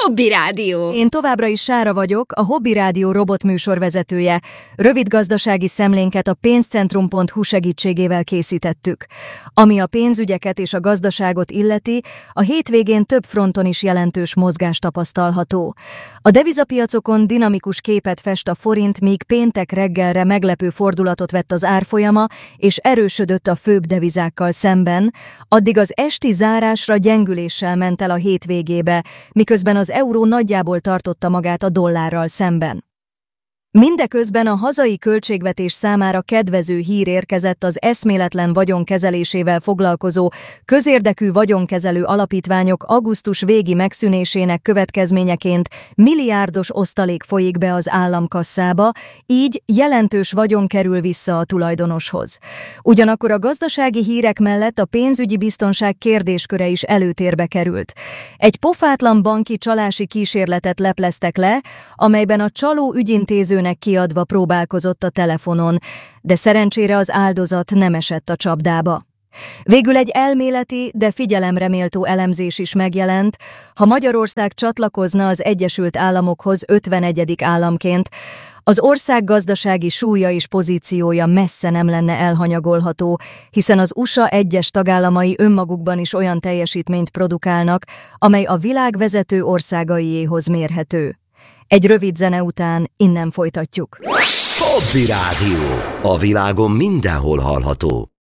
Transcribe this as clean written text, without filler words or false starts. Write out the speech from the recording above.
Hobby Rádió. Én továbbra is Sára vagyok, a Hobby Rádió robotműsorvezetője. Rövid gazdasági szemlénket a pénzcentrum.hu segítségével készítettük. Ami a pénzügyeket és a gazdaságot illeti, a hétvégén több fronton is jelentős mozgás tapasztalható. A devizapiacokon dinamikus képet fest a forint, míg péntek reggelre meglepő fordulatot vett az árfolyama, és erősödött a főbb devizákkal szemben, addig az esti zárásra gyengüléssel ment el a hétvégébe, miközben az euró nagyjából tartotta magát a dollárral szemben. Mindeközben a hazai költségvetés számára kedvező hír érkezett az eszméletlen vagyonkezelésével foglalkozó közérdekű vagyonkezelő alapítványok augusztus végi megszűnésének következményeként milliárdos osztalék folyik be az államkasszába, így jelentős vagyon kerül vissza a tulajdonoshoz. Ugyanakkor a gazdasági hírek mellett a pénzügyi biztonság kérdésköre is előtérbe került. Egy pofátlan banki csalási kísérletet lepleztek le, amelyben a csaló ügyintézőnek kiadva próbálkozott a telefonon, de szerencsére az áldozat nem esett a csapdába. Végül egy elméleti, de figyelemre méltó elemzés is megjelent: ha Magyarország csatlakozna az Egyesült Államokhoz 51. államként, az ország gazdasági súlya és pozíciója messze nem lenne elhanyagolható, hiszen az USA egyes tagállamai önmagukban is olyan teljesítményt produkálnak, amely a világ vezető országaiéhoz mérhető. Egy rövid zene után innen folytatjuk. Hobby Rádió. A világon mindenhol hallható.